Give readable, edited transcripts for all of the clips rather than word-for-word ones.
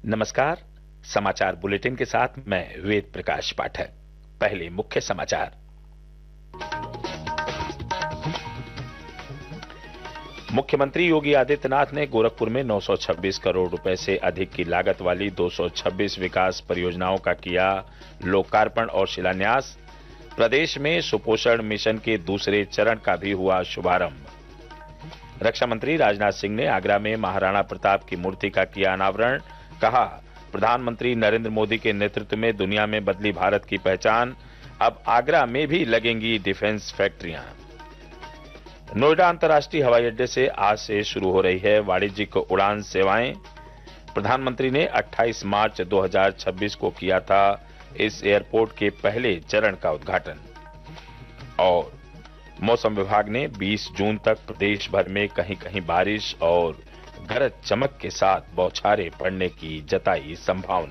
नमस्कार। समाचार बुलेटिन के साथ मैं वेद प्रकाश पाठक। पहले मुख्य समाचार। मुख्यमंत्री योगी आदित्यनाथ ने गोरखपुर में 926 करोड़ रुपए से अधिक की लागत वाली 226 विकास परियोजनाओं का किया लोकार्पण और शिलान्यास। प्रदेश में सुपोषण मिशन के दूसरे चरण का भी हुआ शुभारंभ। रक्षा मंत्री राजनाथ सिंह ने आगरा में महाराणा प्रताप की मूर्ति का किया अनावरण। कहा, प्रधानमंत्री नरेंद्र मोदी के नेतृत्व में दुनिया में बदली भारत की पहचान। अब आगरा में भी लगेंगी डिफेंस फैक्ट्रियां। नोएडा अंतर्राष्ट्रीय हवाई अड्डे से आज से शुरू हो रही है वाणिज्यिक उड़ान सेवाएं। प्रधानमंत्री ने 28 मार्च 2026 को किया था इस एयरपोर्ट के पहले चरण का उद्घाटन। और मौसम विभाग ने 20 जून तक प्रदेश भर में कहीं कहीं बारिश और गरज चमक के साथ बौछारें पड़ने की जताई संभावना।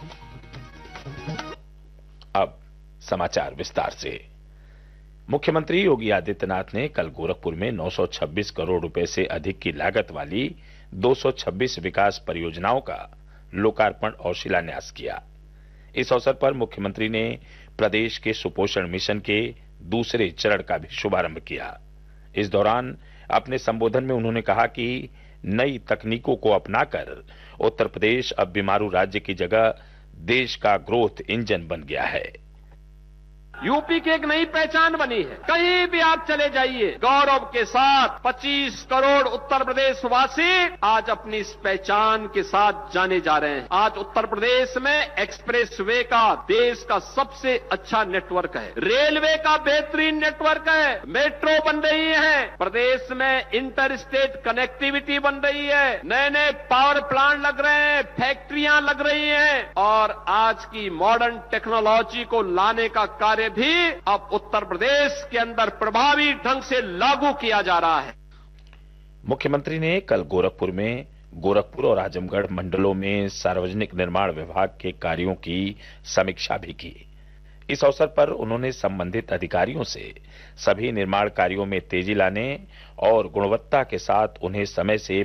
अब समाचार विस्तार से। मुख्यमंत्री योगी आदित्यनाथ ने कल गोरखपुर में 926 करोड़ रुपए से अधिक की लागत वाली 226 विकास परियोजनाओं का लोकार्पण और शिलान्यास किया। इस अवसर पर मुख्यमंत्री ने प्रदेश के सुपोषण मिशन के दूसरे चरण का भी शुभारंभ किया। इस दौरान अपने संबोधन में उन्होंने कहा कि नई तकनीकों को अपनाकर उत्तर प्रदेश अब बीमारू राज्य की जगह देश का ग्रोथ इंजन बन गया है। यूपी की एक नई पहचान बनी है। कहीं भी आप चले जाइए, गौरव के साथ 25 करोड़ उत्तर प्रदेश वासी आज अपनी इस पहचान के साथ जाने जा रहे हैं। आज उत्तर प्रदेश में एक्सप्रेस वे का देश का सबसे अच्छा नेटवर्क है, रेलवे का बेहतरीन नेटवर्क है, मेट्रो बन रही है, प्रदेश में इंटर स्टेट कनेक्टिविटी बन रही है, नए नए पावर प्लांट लग रहे हैं, फैक्ट्रियां लग रही हैं और आज की मॉडर्न टेक्नोलॉजी को लाने का कार्य भी अब उत्तर प्रदेश के अंदर प्रभावी ढंग से लागू किया जा रहा है। मुख्यमंत्री ने कल गोरखपुर और आजमगढ़ मंडलों में सार्वजनिक निर्माण विभाग के कार्यों की समीक्षा भी की। इस अवसर पर उन्होंने संबंधित अधिकारियों से सभी निर्माण कार्यों में तेजी लाने और गुणवत्ता के साथ उन्हें समय से